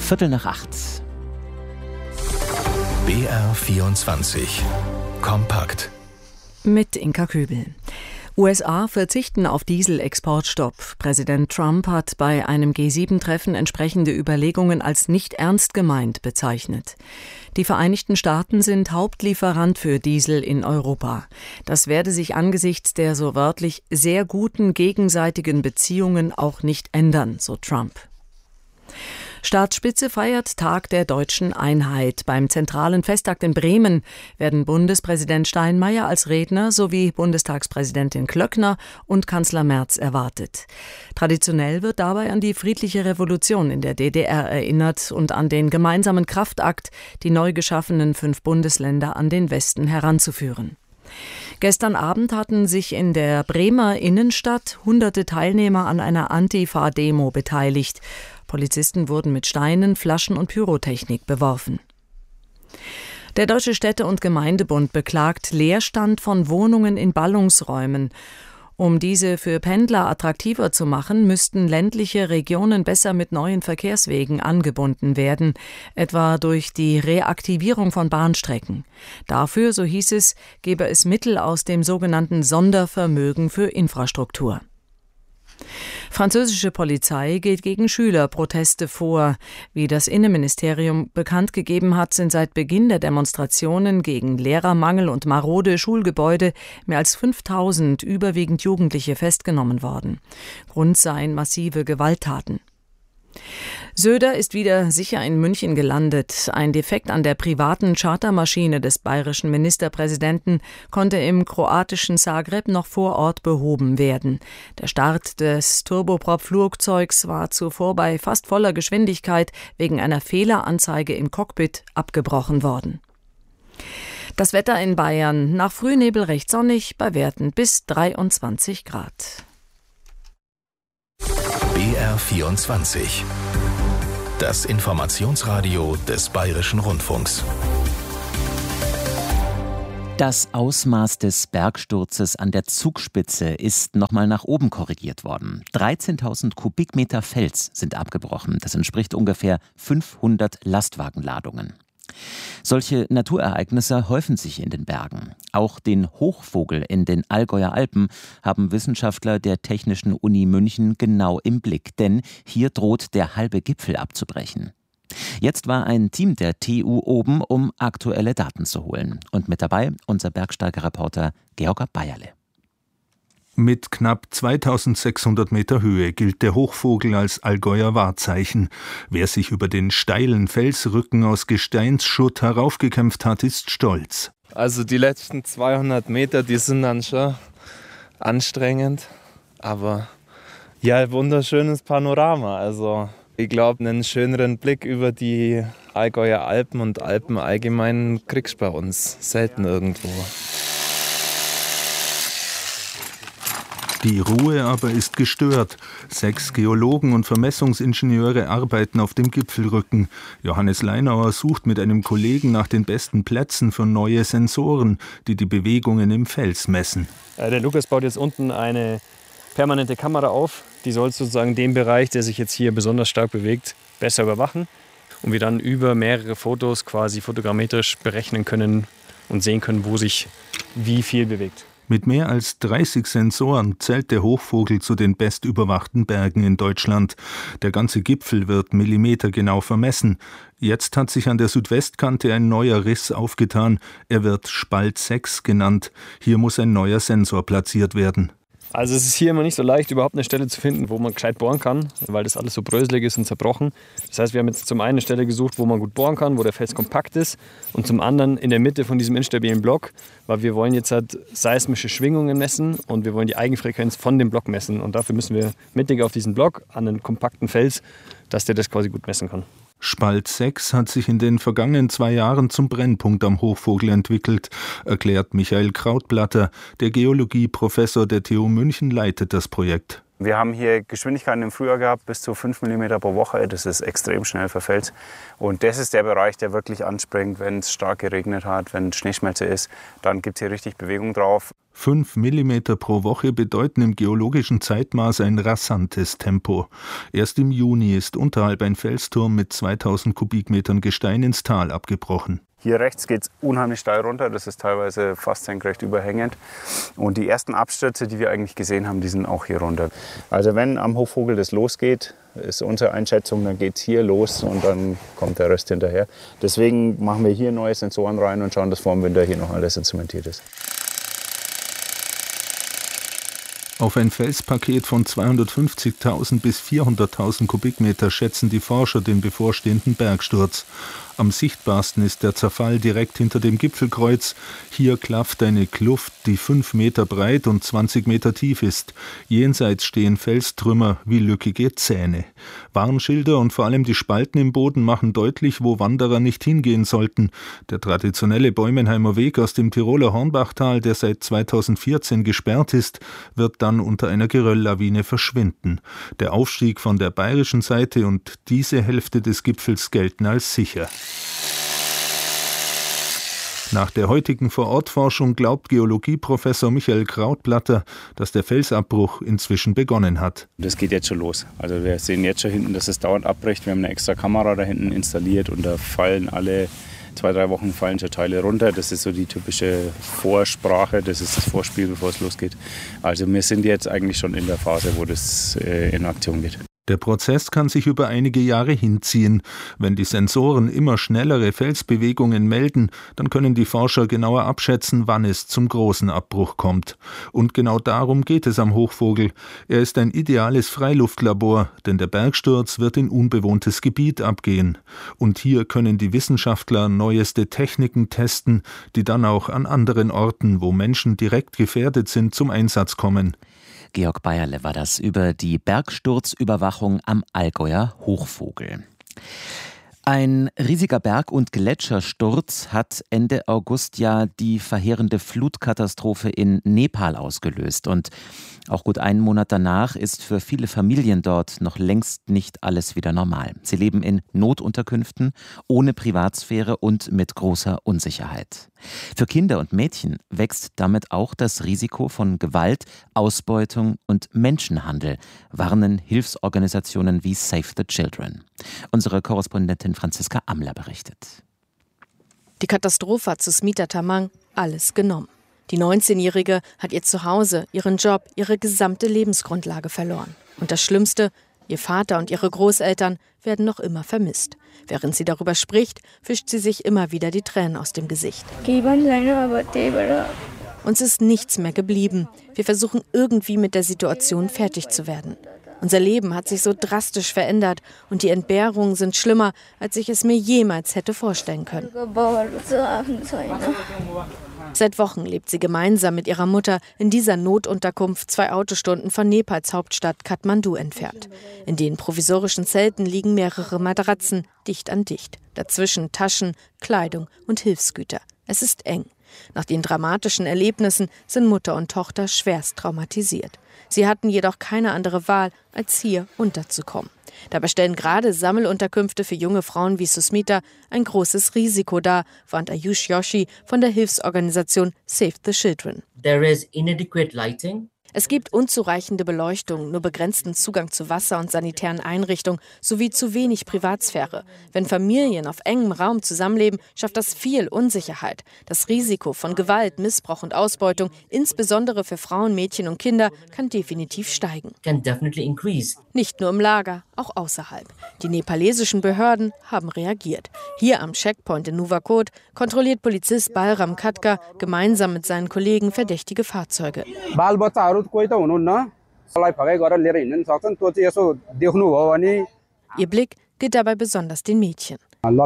7:45. BR24 Kompakt mit Inka Köbel. USA verzichten auf Dieselexportstopp. Präsident Trump hat bei einem G7-Treffen entsprechende Überlegungen als nicht ernst gemeint bezeichnet. Die Vereinigten Staaten sind Hauptlieferant für Diesel in Europa. Das werde sich angesichts der so wörtlich sehr guten gegenseitigen Beziehungen auch nicht ändern, so Trump. Staatsspitze feiert Tag der deutschen Einheit. Beim zentralen Festtag in Bremen werden Bundespräsident Steinmeier als Redner sowie Bundestagspräsidentin Klöckner und Kanzler Merz erwartet. Traditionell wird dabei an die friedliche Revolution in der DDR erinnert und an den gemeinsamen Kraftakt, die neu geschaffenen 5 Bundesländer an den Westen heranzuführen. Gestern Abend hatten sich in der Bremer Innenstadt hunderte Teilnehmer an einer Antifa-Demo beteiligt. Polizisten wurden mit Steinen, Flaschen und Pyrotechnik beworfen. Der Deutsche Städte- und Gemeindebund beklagt Leerstand von Wohnungen in Ballungsräumen. Um diese für Pendler attraktiver zu machen, müssten ländliche Regionen besser mit neuen Verkehrswegen angebunden werden, etwa durch die Reaktivierung von Bahnstrecken. Dafür, so hieß es, gebe es Mittel aus dem sogenannten Sondervermögen für Infrastruktur. Französische Polizei geht gegen Schülerproteste vor. Wie das Innenministerium bekannt gegeben hat, sind seit Beginn der Demonstrationen gegen Lehrermangel und marode Schulgebäude mehr als 5.000 überwiegend Jugendliche festgenommen worden. Grund seien massive Gewalttaten. Söder ist wieder sicher in München gelandet. Ein Defekt an der privaten Chartermaschine des bayerischen Ministerpräsidenten konnte im kroatischen Zagreb noch vor Ort behoben werden. Der Start des Turboprop-Flugzeugs war zuvor bei fast voller Geschwindigkeit wegen einer Fehleranzeige im Cockpit abgebrochen worden. Das Wetter in Bayern: nach Frühnebel recht sonnig, bei Werten bis 23 Grad. BR24 Das Informationsradio des Bayerischen Rundfunks. Das Ausmaß des Bergsturzes an der Zugspitze ist nochmal nach oben korrigiert worden. 13.000 Kubikmeter Fels sind abgebrochen. Das entspricht ungefähr 500 Lastwagenladungen. Solche Naturereignisse häufen sich in den Bergen. Auch den Hochvogel in den Allgäuer Alpen haben Wissenschaftler der Technischen Uni München genau im Blick, denn hier droht der halbe Gipfel abzubrechen. Jetzt war ein Team der TU oben, um aktuelle Daten zu holen. Und mit dabei unser Bergsteigerreporter Georg Bayerle. Mit knapp 2600 Meter Höhe gilt der Hochvogel als Allgäuer Wahrzeichen. Wer sich über den steilen Felsrücken aus Gesteinsschutt heraufgekämpft hat, ist stolz. Also die letzten 200 Meter, die sind dann schon anstrengend. Aber ja, wunderschönes Panorama. Also ich glaube, einen schöneren Blick über die Allgäuer Alpen und Alpen allgemein kriegst du bei uns selten irgendwo. Die Ruhe aber ist gestört. 6 Geologen und Vermessungsingenieure arbeiten auf dem Gipfelrücken. Johannes Leinauer sucht mit einem Kollegen nach den besten Plätzen für neue Sensoren, die die Bewegungen im Fels messen. Der Lukas baut jetzt unten eine permanente Kamera auf. Die soll sozusagen den Bereich, der sich jetzt hier besonders stark bewegt, besser überwachen. Und wir dann über mehrere Fotos quasi fotogrammetrisch berechnen können und sehen können, wo sich wie viel bewegt. Mit mehr als 30 Sensoren zählt der Hochvogel zu den bestüberwachten Bergen in Deutschland. Der ganze Gipfel wird millimetergenau vermessen. Jetzt hat sich an der Südwestkante ein neuer Riss aufgetan. Er wird Spalt 6 genannt. Hier muss ein neuer Sensor platziert werden. Also es ist hier immer nicht so leicht, überhaupt eine Stelle zu finden, wo man gescheit bohren kann, weil das alles so bröselig ist und zerbrochen. Das heißt, wir haben jetzt zum einen eine Stelle gesucht, wo man gut bohren kann, wo der Fels kompakt ist, und zum anderen in der Mitte von diesem instabilen Block, weil wir wollen jetzt halt seismische Schwingungen messen und wir wollen die Eigenfrequenz von dem Block messen. Und dafür müssen wir mittig auf diesen Block an einen kompakten Fels, dass der das quasi gut messen kann. Spalt 6 hat sich in den vergangenen 2 Jahren zum Brennpunkt am Hochvogel entwickelt, erklärt Michael Krautblatter. Der Geologieprofessor der TU München leitet das Projekt. Wir haben hier Geschwindigkeiten im Frühjahr gehabt, bis zu 5 mm pro Woche. Das ist extrem schnell für Fels. Und das ist der Bereich, der wirklich anspringt, wenn es stark geregnet hat, wenn Schneeschmelze ist. Dann gibt es hier richtig Bewegung drauf. 5 mm pro Woche bedeuten im geologischen Zeitmaß ein rasantes Tempo. Erst im Juni ist unterhalb ein Felsturm mit 2000 Kubikmetern Gestein ins Tal abgebrochen. Hier rechts geht es unheimlich steil runter, das ist teilweise fast senkrecht überhängend. Und die ersten Abstürze, die wir eigentlich gesehen haben, die sind auch hier runter. Also wenn am Hochvogel das losgeht, ist unsere Einschätzung, dann geht es hier los und dann kommt der Rest hinterher. Deswegen machen wir hier neue Sensoren rein und schauen, dass vor dem Winter hier noch alles instrumentiert ist. Auf ein Felspaket von 250.000 bis 400.000 Kubikmeter schätzen die Forscher den bevorstehenden Bergsturz. Am sichtbarsten ist der Zerfall direkt hinter dem Gipfelkreuz. Hier klafft eine Kluft, die 5 Meter breit und 20 Meter tief ist. Jenseits stehen Felstrümmer wie lückige Zähne. Warnschilder und vor allem die Spalten im Boden machen deutlich, wo Wanderer nicht hingehen sollten. Der traditionelle Bäumenheimer Weg aus dem Tiroler Hornbachtal, der seit 2014 gesperrt ist, wird dann unter einer Gerölllawine verschwinden. Der Aufstieg von der bayerischen Seite und diese Hälfte des Gipfels gelten als sicher. Nach der heutigen Vorortforschung glaubt Geologieprofessor Michael Krautblatter, dass der Felsabbruch inzwischen begonnen hat. Das geht jetzt schon los. Also wir sehen jetzt schon hinten, dass es dauernd abbricht. Wir haben eine extra Kamera da hinten installiert und da fallen alle 2-3 Wochen fallen schon Teile runter. Das ist so die typische Vorsprache, das ist das Vorspiel, bevor es losgeht. Also wir sind jetzt eigentlich schon in der Phase, wo das in Aktion geht. Der Prozess kann sich über einige Jahre hinziehen. Wenn die Sensoren immer schnellere Felsbewegungen melden, dann können die Forscher genauer abschätzen, wann es zum großen Abbruch kommt. Und genau darum geht es am Hochvogel. Er ist ein ideales Freiluftlabor, denn der Bergsturz wird in unbewohntes Gebiet abgehen. Und hier können die Wissenschaftler neueste Techniken testen, die dann auch an anderen Orten, wo Menschen direkt gefährdet sind, zum Einsatz kommen. Georg Bayerle war das über die Bergsturzüberwachung am Allgäuer Hochvogel. Ein riesiger Berg- und Gletschersturz hat Ende August ja die verheerende Flutkatastrophe in Nepal ausgelöst. Und auch gut einen Monat danach ist für viele Familien dort noch längst nicht alles wieder normal. Sie leben in Notunterkünften, ohne Privatsphäre und mit großer Unsicherheit. Für Kinder und Mädchen wächst damit auch das Risiko von Gewalt, Ausbeutung und Menschenhandel, warnen Hilfsorganisationen wie Save the Children. Unsere Korrespondentin Franziska Amler berichtet. Die Katastrophe hat Susmita Tamang alles genommen. Die 19-Jährige hat ihr Zuhause, ihren Job, ihre gesamte Lebensgrundlage verloren. Und das Schlimmste, ihr Vater und ihre Großeltern werden noch immer vermisst. Während sie darüber spricht, fischt sie sich immer wieder die Tränen aus dem Gesicht. Uns ist nichts mehr geblieben. Wir versuchen irgendwie mit der Situation fertig zu werden. Unser Leben hat sich so drastisch verändert und die Entbehrungen sind schlimmer, als ich es mir jemals hätte vorstellen können. Seit Wochen lebt sie gemeinsam mit ihrer Mutter in dieser Notunterkunft 2 Autostunden von Nepals Hauptstadt Kathmandu entfernt. In den provisorischen Zelten liegen mehrere Matratzen, dicht an dicht. Dazwischen Taschen, Kleidung und Hilfsgüter. Es ist eng. Nach den dramatischen Erlebnissen sind Mutter und Tochter schwerst traumatisiert. Sie hatten jedoch keine andere Wahl, als hier unterzukommen. Dabei stellen gerade Sammelunterkünfte für junge Frauen wie Susmita ein großes Risiko dar, warnt Ayush Joshi von der Hilfsorganisation Save the Children. There is inadequate lighting. Es gibt unzureichende Beleuchtung, nur begrenzten Zugang zu Wasser und sanitären Einrichtungen sowie zu wenig Privatsphäre. Wenn Familien auf engem Raum zusammenleben, schafft das viel Unsicherheit. Das Risiko von Gewalt, Missbrauch und Ausbeutung, insbesondere für Frauen, Mädchen und Kinder, kann definitiv steigen. Can definitely increase. Nicht nur im Lager, auch außerhalb. Die nepalesischen Behörden haben reagiert. Hier am Checkpoint in Nuwakot kontrolliert Polizist Balram Khatka gemeinsam mit seinen Kollegen verdächtige Fahrzeuge. Ihr Blick gilt dabei besonders den Mädchen.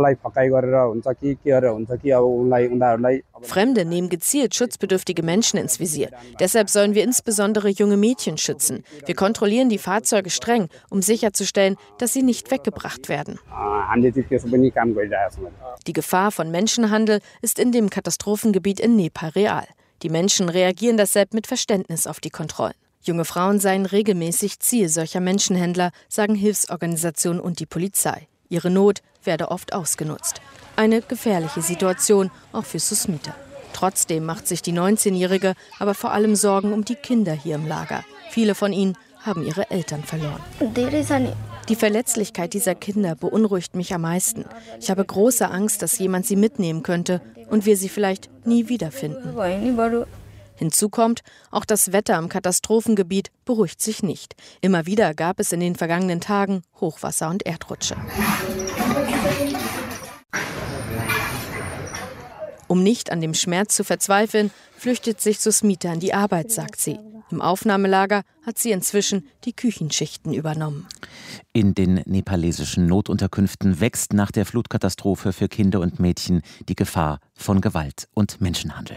Fremde nehmen gezielt schutzbedürftige Menschen ins Visier. Deshalb sollen wir insbesondere junge Mädchen schützen. Wir kontrollieren die Fahrzeuge streng, um sicherzustellen, dass sie nicht weggebracht werden. Die Gefahr von Menschenhandel ist in dem Katastrophengebiet in Nepal real. Die Menschen reagieren deshalb mit Verständnis auf die Kontrollen. Junge Frauen seien regelmäßig Ziel solcher Menschenhändler, sagen Hilfsorganisationen und die Polizei. Ihre Not werde oft ausgenutzt. Eine gefährliche Situation, auch für Susmita. Trotzdem macht sich die 19-Jährige aber vor allem Sorgen um die Kinder hier im Lager. Viele von ihnen haben ihre Eltern verloren. Die Verletzlichkeit dieser Kinder beunruhigt mich am meisten. Ich habe große Angst, dass jemand sie mitnehmen könnte und wir sie vielleicht nie wiederfinden. Hinzu kommt, auch das Wetter im Katastrophengebiet beruhigt sich nicht. Immer wieder gab es in den vergangenen Tagen Hochwasser und Erdrutsche. Um nicht an dem Schmerz zu verzweifeln, flüchtet sich Susmita an die Arbeit, sagt sie. Im Aufnahmelager hat sie inzwischen die Küchenschichten übernommen. In den nepalesischen Notunterkünften wächst nach der Flutkatastrophe für Kinder und Mädchen die Gefahr von Gewalt und Menschenhandel.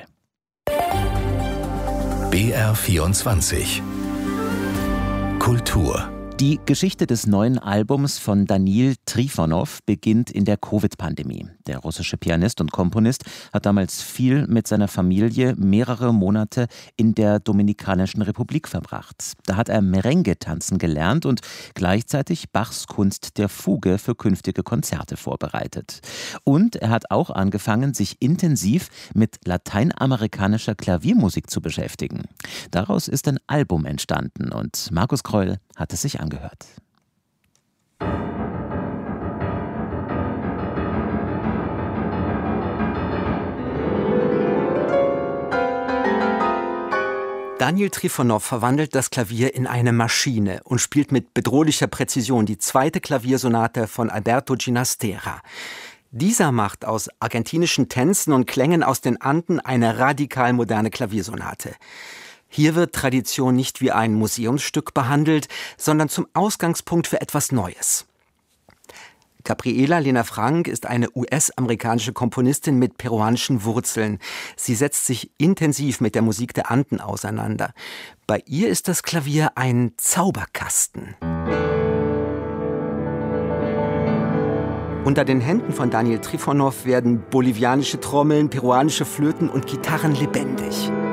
BR24 Kultur. Die Geschichte des neuen Albums von Danil Trifonov beginnt in der Covid-Pandemie. Der russische Pianist und Komponist hat damals viel mit seiner Familie mehrere Monate in der Dominikanischen Republik verbracht. Da hat er Merengue tanzen gelernt und gleichzeitig Bachs Kunst der Fuge für künftige Konzerte vorbereitet. Und er hat auch angefangen, sich intensiv mit lateinamerikanischer Klaviermusik zu beschäftigen. Daraus ist ein Album entstanden und Markus Kreul hat es sich angehört. Danil Trifonov verwandelt das Klavier in eine Maschine und spielt mit bedrohlicher Präzision die zweite Klaviersonate von Alberto Ginastera. Dieser macht aus argentinischen Tänzen und Klängen aus den Anden eine radikal moderne Klaviersonate. Hier wird Tradition nicht wie ein Museumsstück behandelt, sondern zum Ausgangspunkt für etwas Neues. Gabriela Lena Frank ist eine US-amerikanische Komponistin mit peruanischen Wurzeln. Sie setzt sich intensiv mit der Musik der Anden auseinander. Bei ihr ist das Klavier ein Zauberkasten. Unter den Händen von Danil Trifonov werden bolivianische Trommeln, peruanische Flöten und Gitarren lebendig.